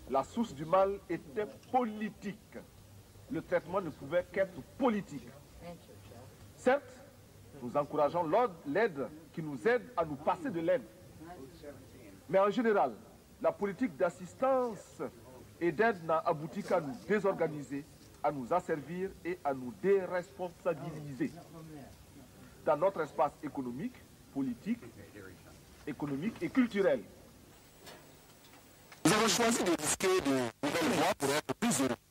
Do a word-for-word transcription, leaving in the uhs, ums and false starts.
La source du mal était politique. Le traitement ne pouvait qu'être politique. Certes, nous encourageons l'aide qui nous aide à nous passer de l'aide. Mais en général, la politique d'assistance et d'aide n'a abouti qu'à nous désorganiser, à nous asservir et à nous déresponsabiliser. Dans notre espace économique, politique, économique et culturel. Nous avons choisi de risquer de nouvelles voies pour être plus heureux.